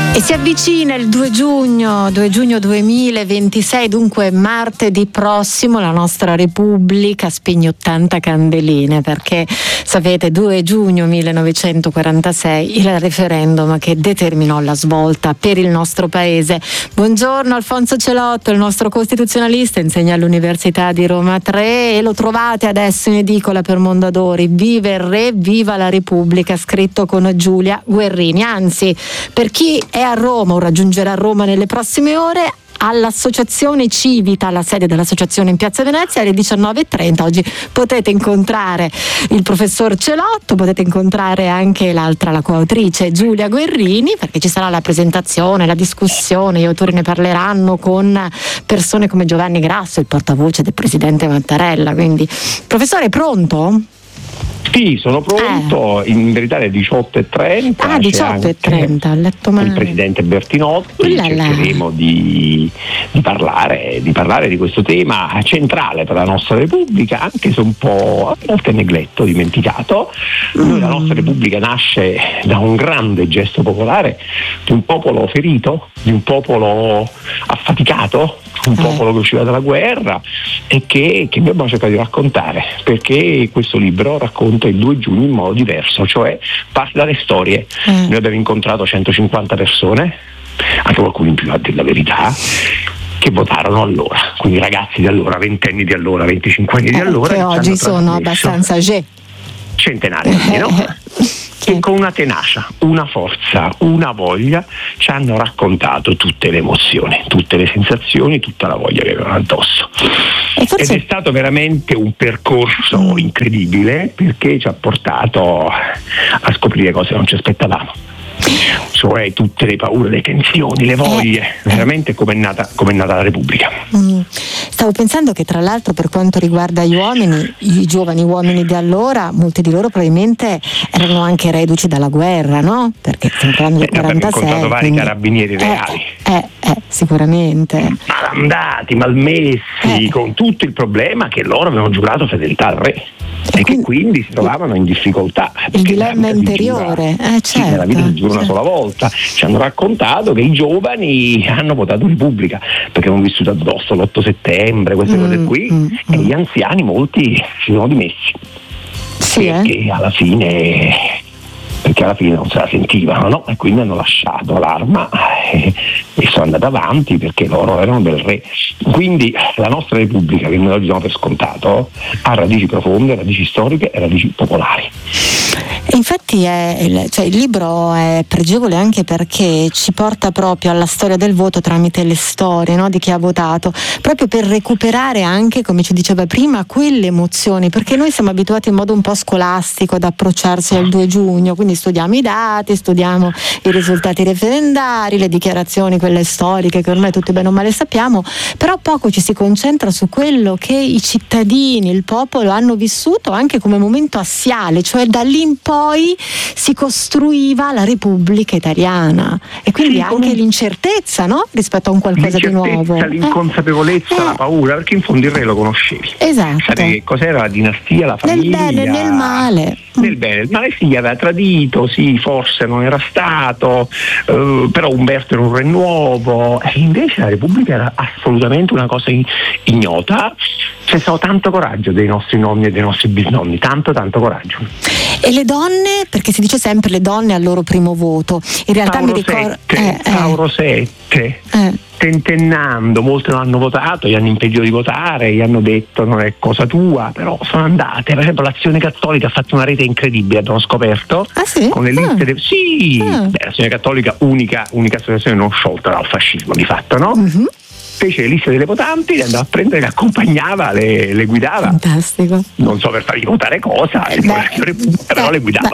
E si avvicina il 2 giugno 2026, dunque martedì prossimo la nostra Repubblica spegne 80 candeline, perché sapete 2 giugno 1946 il referendum che determinò la svolta per il nostro paese. Buongiorno Alfonso Celotto, il nostro costituzionalista, insegna all'Università di Roma 3 e lo trovate adesso in edicola per Mondadori. Viva il Re, viva la Repubblica, scritto con Giulia Guerrini. Anzi, per chi è a Roma o raggiungerà Roma nelle prossime ore, all'Associazione Civita, alla sede dell'associazione in Piazza Venezia, alle 19:30 oggi potete incontrare il professor Celotto, potete incontrare anche l'altra, la coautrice Giulia Guerrini, perché ci sarà la presentazione, la discussione, gli autori ne parleranno con persone come Giovanni Grasso, il portavoce del presidente Mattarella. Quindi, professore, è pronto? Sì, sono pronto, in verità alle 18:30. Ah, 18:30, ho letto male. Il presidente Bertinotti, cercheremo di parlare di questo tema centrale per la nostra Repubblica, anche se un po' a volte negletto, dimenticato. Noi, la nostra Repubblica nasce da un grande gesto popolare, di un popolo ferito, di un popolo affaticato, un popolo che usciva dalla guerra e che noi abbiamo cercato di raccontare, perché questo libro racconta il 2 giugno in modo diverso, cioè parte dalle storie. Noi abbiamo incontrato 150 persone, anche qualcuno in più a dire la verità, che votarono allora, quindi ragazzi di allora, ventenni di allora, 25 di allora, che oggi sono abbastanza centenari, no? Che con una tenacia, una forza, una voglia ci hanno raccontato tutte le emozioni, tutte le sensazioni, tutta la voglia che avevano addosso. Ed è stato veramente un percorso incredibile, perché ci ha portato a scoprire cose che non ci aspettavamo, cioè tutte le paure, le tensioni, le voglie, veramente come è nata la Repubblica. Stavo pensando che tra l'altro, per quanto riguarda gli uomini, i giovani uomini di allora, molti di loro probabilmente erano anche reduci dalla guerra, no? Perché stiamo parlando del 46. Abbiamo incontrato vari carabinieri reali. Sicuramente. Malandati, malmessi, con tutto il problema che loro avevano giurato fedeltà al re. E che quindi si trovavano in difficoltà. Il dilemma interiore, certo. Nella vita si giura una sola volta. Ci hanno raccontato che i giovani hanno votato Repubblica perché hanno vissuto addosso l'8 settembre, queste cose qui, e gli anziani molti si sono dimessi. Perché alla fine non se la sentivano, no? E quindi hanno lasciato l'arma e sono andati avanti, perché loro erano del re. Quindi la nostra Repubblica, che noi oggi diamo per scontato, ha radici profonde, radici storiche e radici popolari. E infatti il libro è pregevole anche perché ci porta proprio alla storia del voto tramite le storie, no, di chi ha votato, proprio per recuperare anche, come ci diceva prima, quelle emozioni, perché noi siamo abituati in modo un po' scolastico ad approcciarsi al 2 giugno, quindi studiamo i dati, studiamo i risultati referendari, le dichiarazioni, quelle storiche che ormai tutti bene o male sappiamo, però poco ci si concentra su quello che i cittadini, il popolo hanno vissuto anche come momento assiale, cioè da lì in poi si costruiva la Repubblica Italiana, e quindi anche l'incertezza, no? Rispetto a un qualcosa di nuovo. L'inconsapevolezza, la paura, perché in fondo il re lo conoscevi. Esatto. Sapevi che cos'era la dinastia, la famiglia. Nel bene e nel male. Nel bene, il male sì, aveva tradito, sì, forse non era stato, però Umberto era un re nuovo, e invece la Repubblica era assolutamente una cosa ignota. C'è stato tanto coraggio dei nostri nonni e dei nostri bisnonni, tanto coraggio. E le donne, perché si dice sempre le donne al loro primo voto, in realtà Tauro mi ricordo Tauro 7, tentennando, molti non hanno votato, gli hanno impedito di votare, gli hanno detto non è cosa tua, però sono andate. Per esempio l'Azione Cattolica ha fatto una rete incredibile, abbiamo scoperto, con le liste l'Azione Cattolica unica associazione non sciolta dal fascismo di fatto, no? Fece le liste delle votanti, le andava a prendere, le accompagnava, le guidava. Fantastico. Non so per fargli votare cosa, però le guidava.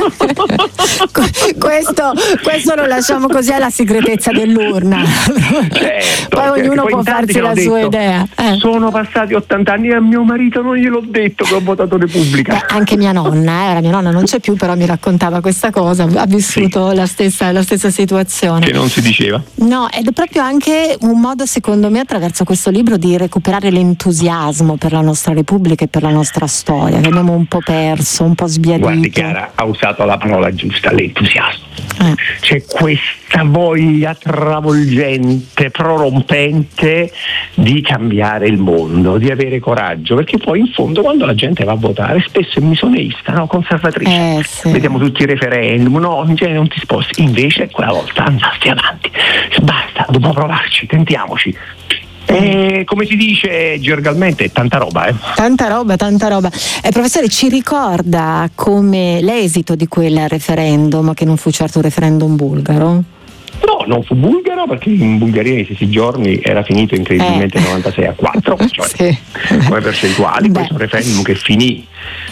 questo lo lasciamo così alla segretezza dell'urna. Certo, poi ognuno può farsi la sua idea. Sono passati 80 anni e a mio marito non gliel'ho detto che ho votato Repubblica. Anche mia nonna, la mia nonna non c'è più, però mi raccontava questa cosa, ha vissuto la stessa situazione. Che non si diceva. No, ed è proprio anche un modo, secondo me, attraverso questo libro di recuperare l'entusiasmo per la nostra Repubblica e per la nostra storia, che abbiamo un po' perso, un po' sbiadito. Guardi Chiara, ha usato la parola giusta, l'entusiasmo. C'è questa voglia travolgente, prorompente di cambiare il mondo, di avere coraggio, perché poi in fondo quando la gente va a votare spesso è misoneista, no? Conservatrice, sì. Vediamo tutti i referendum, no, in genere non ti sposti, invece quella volta andasti avanti, basta, dobbiamo provarci, tentiamoci. Come si dice gergalmente, tanta roba. Tanta roba. Professore, ci ricorda come l'esito di quel referendum, che non fu certo un referendum bulgaro? No, non fu bulgaro, perché in Bulgaria nei stessi giorni era finito incredibilmente 96-4, cioè sì. Come percentuali. Questo referendum che finì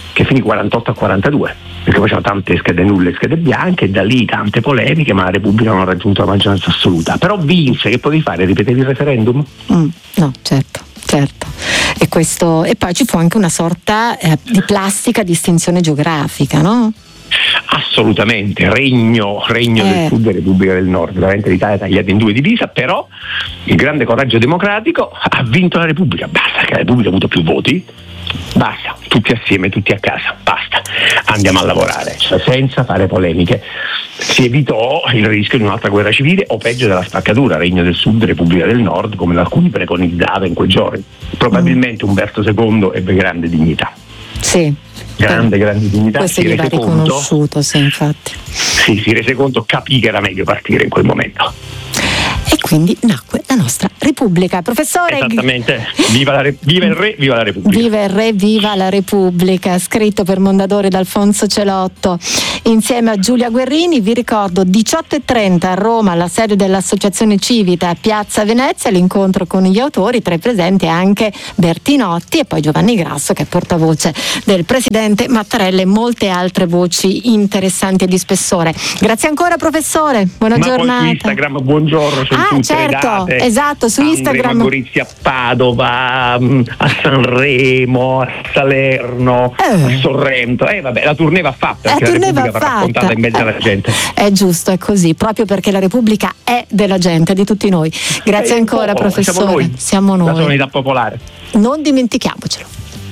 48-42, perché poi c'erano tante schede nulle e schede bianche, e da lì tante polemiche, ma la Repubblica non ha raggiunto la maggioranza assoluta. Però vinse, che potevi fare? Ripetevi il referendum? No, certo. E poi ci fu anche una sorta di plastica distinzione geografica, no? Assolutamente, regno del Sud e Repubblica del Nord, veramente l'Italia tagliata in due, divisa, però il grande coraggio democratico ha vinto la Repubblica. Basta che la Repubblica ha avuto più voti, basta, tutti assieme, tutti a casa, basta, andiamo a lavorare, cioè senza fare polemiche. Si evitò il rischio di un'altra guerra civile o peggio della spaccatura, Regno del Sud, Repubblica del Nord, come alcuni preconizzava in quei giorni. Probabilmente Umberto II ebbe grande dignità. Sì. Grande dignità. Questo gli va riconosciuto, sì, infatti. Sì, si rese conto, capì che era meglio partire in quel momento. E quindi nacque la nostra Repubblica. Professore, esattamente, viva il re, viva la Repubblica. Viva il re, viva la Repubblica, scritto per Mondadori da Alfonso Celotto insieme a Giulia Guerrini. Vi ricordo 18:30 a Roma, alla sede dell'Associazione Civita a Piazza Venezia, l'incontro con gli autori, tra i presenti anche Bertinotti e poi Giovanni Grasso, che è portavoce del presidente Mattarella, e molte altre voci interessanti e di spessore. Grazie ancora, professore, buona giornata. Poi su Instagram, buongiorno, sono tutte certo, le date. esatto, su Instagram. Gorizia a Padova, a Sanremo, a Salerno, a Sorrento. Vabbè, la tournée va fatta, perché la Repubblica va raccontata in mezzo alla gente. È giusto, è così, proprio perché la Repubblica è della gente, di tutti noi. Grazie ancora, professore. Siamo noi. La sovranità popolare. Non dimentichiamocelo.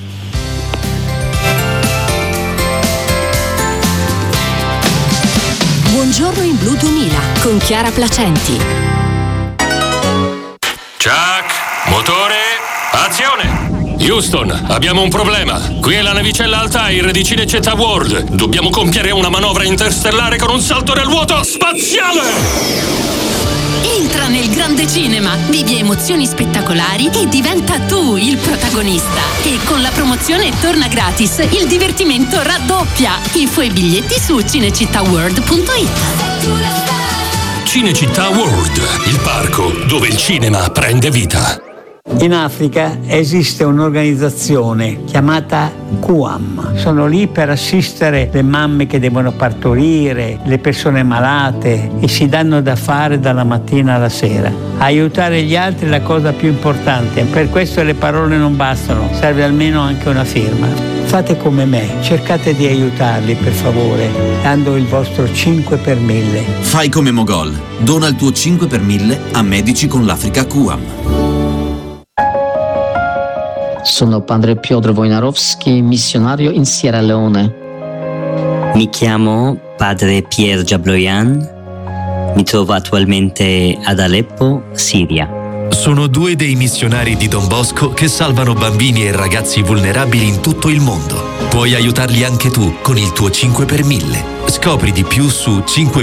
Buongiorno in Blu 2000 con Chiara Placenti. Chuck, motore, azione! Houston, abbiamo un problema. Qui è la navicella Altair di Cinecittà World. Dobbiamo compiere una manovra interstellare con un salto nel vuoto spaziale! Entra nel grande cinema, vivi emozioni spettacolari e diventa tu il protagonista. E con la promozione torna gratis, il divertimento raddoppia. Info e biglietti su cinecittàworld.it. Cinecittà World, il parco dove il cinema prende vita. In Africa esiste un'organizzazione chiamata QAM. Sono lì per assistere le mamme che devono partorire, le persone malate, e si danno da fare dalla mattina alla sera. Aiutare gli altri è la cosa più importante, per questo le parole non bastano, serve almeno anche una firma. Fate come me, cercate di aiutarli per favore, dando il vostro 5 per 1000. Fai come Mogol, dona il tuo 5 per 1000 a Medici con l'Africa QAM. Sono padre Piotr Wojnarowski, missionario in Sierra Leone. Mi chiamo padre Pierre Jabloyan, mi trovo attualmente ad Aleppo, Siria. Sono 2 dei missionari di Don Bosco che salvano bambini e ragazzi vulnerabili in tutto il mondo. Puoi aiutarli anche tu con il tuo 5 per 1000. Scopri di più su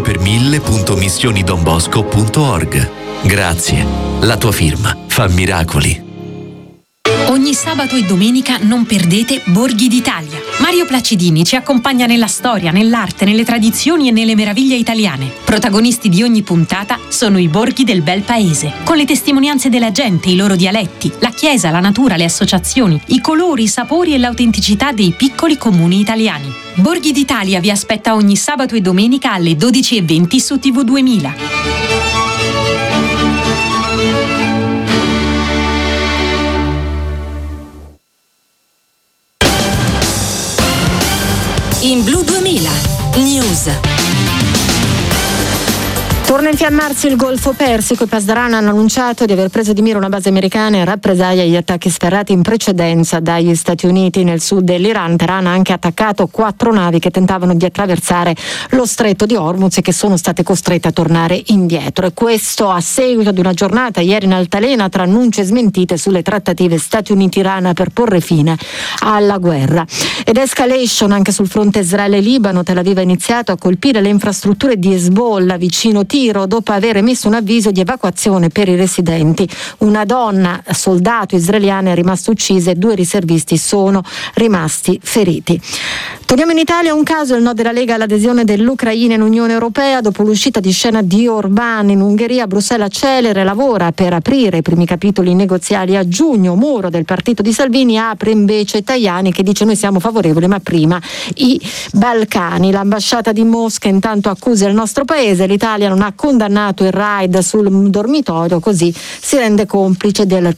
5per1000.missionidonbosco.org. Grazie, la tua firma fa miracoli. Ogni sabato e domenica non perdete Borghi d'Italia. Mario Placidini ci accompagna nella storia, nell'arte, nelle tradizioni e nelle meraviglie italiane. Protagonisti di ogni puntata sono i borghi del bel paese, con le testimonianze della gente, i loro dialetti, la chiesa, la natura, le associazioni, i colori, i sapori e l'autenticità dei piccoli comuni italiani. Borghi d'Italia vi aspetta ogni sabato e domenica alle 12:20 su TV 2000. In Blu 2000 News. Torna a infiammarsi il Golfo Persico. I Pasdaran hanno annunciato di aver preso di mira una base americana in rappresaglia agli attacchi sferrati in precedenza dagli Stati Uniti nel sud dell'Iran. Teheran ha anche attaccato 4 navi che tentavano di attraversare lo stretto di Hormuz e che sono state costrette a tornare indietro. E questo a seguito di una giornata ieri in altalena tra annunci e smentite sulle trattative Stati Uniti-Iran per porre fine alla guerra. Ed escalation anche sul fronte Israele-Libano. Tel Aviv ha iniziato a colpire le infrastrutture di Hezbollah vicino Tiro dopo aver emesso un avviso di evacuazione per i residenti. Una donna, soldato israeliana, è rimasta uccisa e 2 riservisti sono rimasti feriti. Torniamo in Italia, un caso, il no della Lega all'adesione dell'Ucraina in Unione Europea. Dopo l'uscita di scena di Orbán in Ungheria, Bruxelles accelera e lavora per aprire i primi capitoli negoziali a giugno. Muro del partito di Salvini apre invece Tajani che dice noi siamo favorevoli ma prima i Balcani. L'ambasciata di Mosca intanto accusa il nostro paese, l'Italia non ha condannato il raid sul dormitorio, così si rende complice del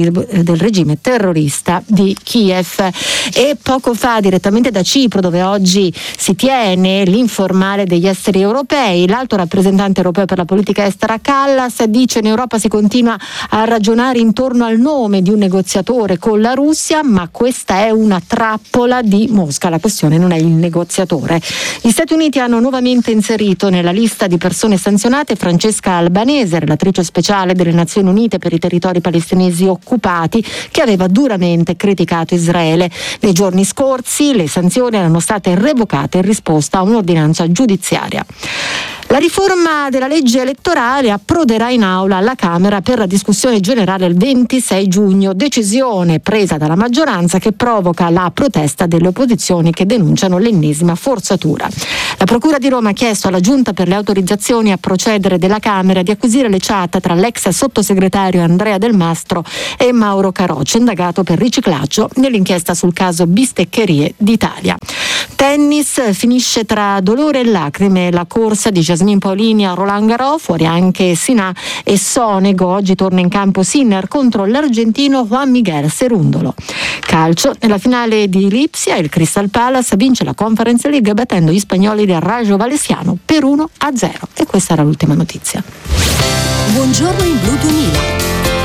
regime terrorista di Kiev. E poco fa direttamente da Cipro, dove oggi si tiene l'informale degli esteri europei, l'alto rappresentante europeo per la politica estera Kallas dice in Europa si continua a ragionare intorno al nome di un negoziatore con la Russia, ma questa è una trappola di Mosca, la questione non è il negoziatore. Gli Stati Uniti hanno nuovamente inserito nella lista di persone sanzionate Francesca Albanese, relatrice speciale delle Nazioni Unite per i territori palestinesi occupati, che aveva duramente criticato Israele. Nei giorni scorsi le sanzioni erano state revocate in risposta a un'ordinanza giudiziaria. La riforma della legge elettorale approderà in aula alla Camera per la discussione generale il 26 giugno, decisione presa dalla maggioranza che provoca la protesta delle opposizioni che denunciano l'ennesima forzatura. La Procura di Roma ha chiesto alla Giunta per le autorizzazioni a procedere della Camera di acquisire le chat tra l'ex sottosegretario Andrea Del Mastro e Mauro Carocci, indagato per riciclaggio nell'inchiesta sul caso Bisteccherie d'Italia. Tennis, finisce tra dolore e lacrime la corsa di Jasmine Paolini a Roland Garros, fuori anche Sinà e Sonego. Oggi torna in campo Sinner contro l'argentino Juan Miguel Cerúndolo. Calcio, nella finale di Lipsia il Crystal Palace vince la Conference League battendo gli spagnoli del Rayo Vallecano per 1-0. E questa era l'ultima notizia. Buongiorno in Blu 2000.